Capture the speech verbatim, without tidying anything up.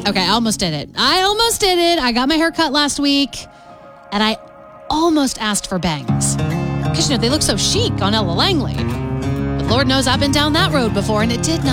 Okay, I almost did it. I almost did it. I got my hair cut last week, and I almost asked for bangs. Because, you know, they look so chic on Ella Langley. But Lord knows I've been down that road before, and it did not